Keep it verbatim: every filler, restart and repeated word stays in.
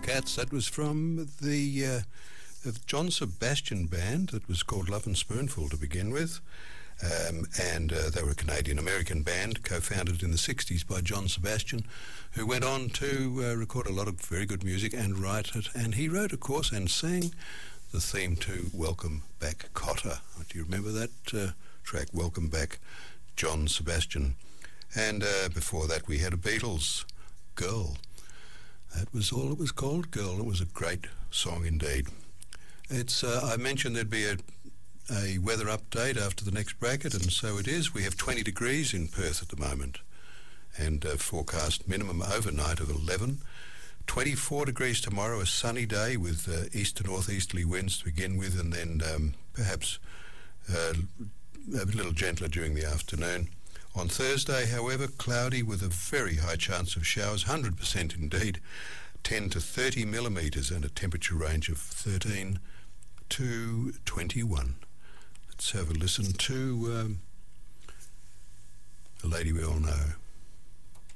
Cats. That was from the uh, the John Sebastian band that was called Love and Spoonful to begin with. Um, and uh, they were a Canadian-American band co-founded in the sixties by John Sebastian, who went on to uh, record a lot of very good music and write it. And he wrote, of course, and sang the theme to Welcome Back, Kotter. Do you remember that uh, track, Welcome Back, John Sebastian? And uh, before that we had a Beatles, Girl. That was all it was called, Girl. It was a great song indeed. It's. Uh, I mentioned there'd be a a weather update after the next bracket, and so it is. We have twenty degrees in Perth at the moment, and uh, forecast minimum overnight of eleven. twenty-four degrees tomorrow, a sunny day with uh, east to northeasterly winds to begin with, and then um, perhaps uh, a little gentler during the afternoon. On Thursday, however, cloudy with a very high chance of showers, one hundred percent indeed, ten to thirty millimetres, and a temperature range of thirteen to twenty-one. Let's have a listen to um, a lady we all know.